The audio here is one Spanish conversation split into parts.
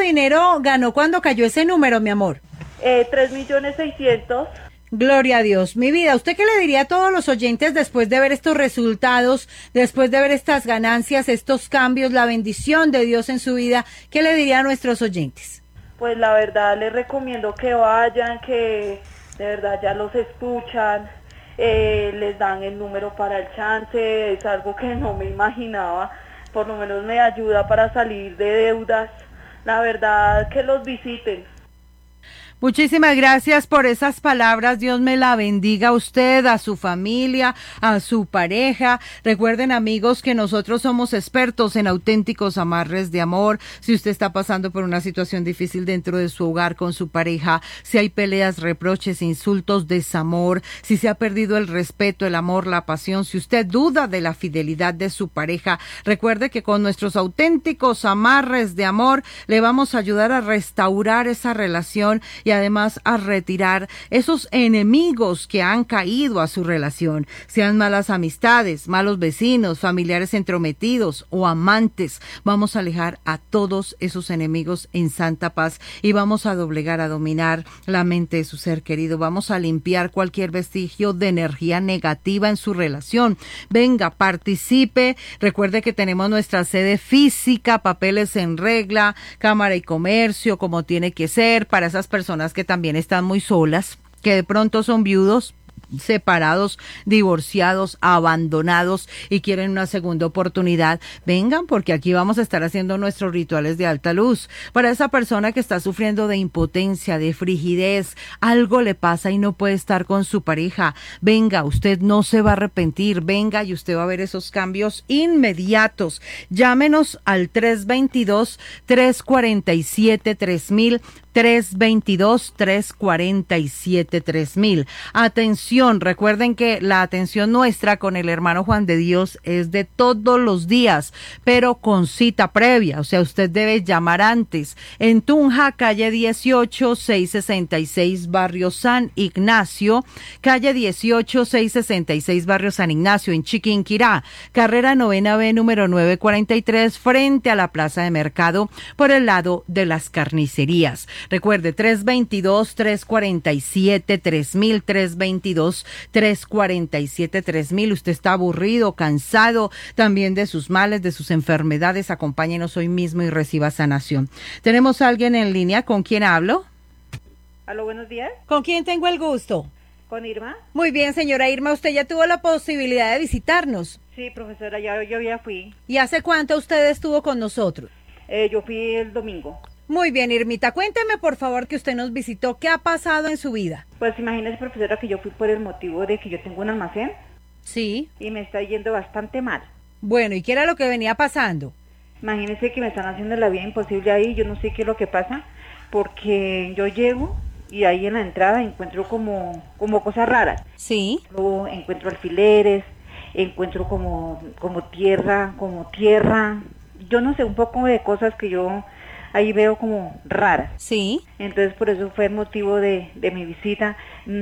dinero ganó cuando cayó ese número, mi amor? 3.600.000. Gloria a Dios. Mi vida, ¿usted qué le diría a todos los oyentes después de ver estos resultados, después de ver estas ganancias, estos cambios, la bendición de Dios en su vida? ¿Qué le diría a nuestros oyentes? Pues la verdad les recomiendo que vayan, que de verdad ya los escuchan, les dan el número para el chance, es algo que no me imaginaba, por lo menos me ayuda para salir de deudas, la verdad que los visiten. Muchísimas gracias por esas palabras. Dios me la bendiga a usted, a su familia, a su pareja. Recuerden, amigos, que nosotros somos expertos en auténticos amarres de amor. Si usted está pasando por una situación difícil dentro de su hogar con su pareja, si hay peleas, reproches, insultos, desamor, si se ha perdido el respeto, el amor, la pasión, si usted duda de la fidelidad de su pareja, recuerde que con nuestros auténticos amarres de amor le vamos a ayudar a restaurar esa relación y además a retirar esos enemigos que han caído a su relación, sean malas amistades, malos vecinos, familiares entrometidos o amantes. Vamos a alejar a todos esos enemigos en santa paz y vamos a doblegar, a dominar la mente de su ser querido. Vamos a limpiar cualquier vestigio de energía negativa en su relación. Venga, participe. Recuerde que tenemos nuestra sede física, papeles en regla, cámara y comercio, como tiene que ser para esas personas que también están muy solas, que de pronto son viudos, separados, divorciados, abandonados y quieren una segunda oportunidad. Vengan, porque aquí vamos a estar haciendo nuestros rituales de alta luz. Para esa persona que está sufriendo de impotencia, de frigidez, algo le pasa y no puede estar con su pareja, venga, usted no se va a arrepentir, venga y usted va a ver esos cambios inmediatos. Llámenos al 322-347-3000, 322-347-3000. Atención, recuerden que la atención nuestra con el hermano Juan de Dios es de todos los días, pero con cita previa, o sea, usted debe llamar antes. En Tunja, calle 18, 666, barrio San Ignacio, calle 18, 666, barrio San Ignacio, en Chiquinquirá, carrera 9B, número 943, frente a la plaza de mercado, por el lado de las carnicerías. Recuerde, 322-347-3000, 322-347-3000. Usted está aburrido, cansado también de sus males, de sus enfermedades. Acompáñenos hoy mismo y reciba sanación. ¿Tenemos a alguien en línea? ¿Con quién hablo? Aló, buenos días. ¿Con quién tengo el gusto? ¿Con Irma? Muy bien, señora Irma, usted ya tuvo la posibilidad de visitarnos. Sí, profesora, yo ya fui. ¿Y hace cuánto usted estuvo con nosotros? Yo fui el domingo. Muy bien, Irmita, cuénteme por favor que usted nos visitó. ¿Qué ha pasado en su vida? Pues imagínese, profesora, que yo fui por el motivo de que yo tengo un almacén. Sí. Y me está yendo bastante mal. Bueno, ¿y qué era lo que venía pasando? Imagínese que me están haciendo la vida imposible ahí, yo no sé qué es lo que pasa, porque yo llego y ahí en la entrada encuentro como cosas raras. Sí. Luego encuentro alfileres, encuentro como tierra, yo no sé, un poco de cosas que yo ahí veo como raras. Sí. Entonces por eso fue el motivo de mi visita.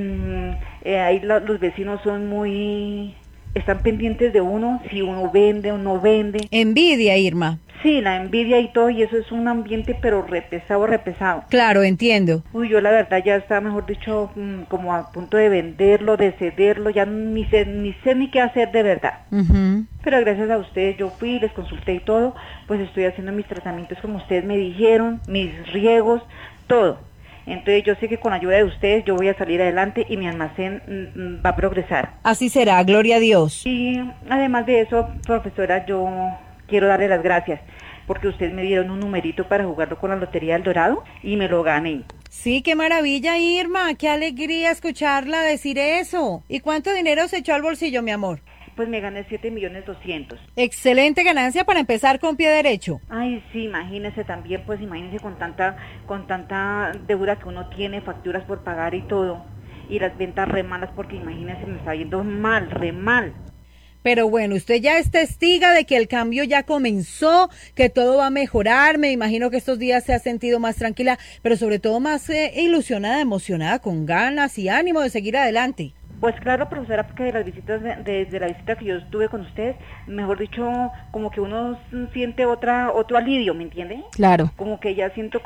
Ahí los vecinos son están pendientes de uno, si uno vende o no vende. Envidia, Irma. Sí, la envidia y todo, y eso es un ambiente pero repesado. Claro, entiendo. Uy, yo la verdad ya está, mejor dicho, como a punto de venderlo, de cederlo, ya ni sé ni qué hacer de verdad. Pero gracias a ustedes yo fui, les consulté y todo, pues estoy haciendo mis tratamientos como ustedes me dijeron, mis riegos, todo. Entonces yo sé que con ayuda de ustedes yo voy a salir adelante y mi almacén va a progresar. Así será, gloria a Dios. Y además de eso, profesora, yo quiero darle las gracias porque ustedes me dieron un numerito para jugarlo con la Lotería del Dorado y me lo gané. Sí, qué maravilla, Irma, qué alegría escucharla decir eso. ¿Y cuánto dinero se echó al bolsillo, mi amor? Pues me gané 7.200.000. Excelente ganancia para empezar con pie derecho. Ay, sí, imagínese también, pues imagínese con tanta deuda que uno tiene, facturas por pagar y todo, y las ventas re malas, porque imagínese, me está yendo mal, re mal. Pero bueno, usted ya es testiga de que el cambio ya comenzó, que todo va a mejorar. Me imagino que estos días se ha sentido más tranquila, pero sobre todo más ilusionada, emocionada, con ganas y ánimo de seguir adelante. Pues claro, profesora, porque de las visitas, de la visita que yo estuve con ustedes, mejor dicho, como que uno siente otro alivio, ¿me entiende? Claro. Como que ya siento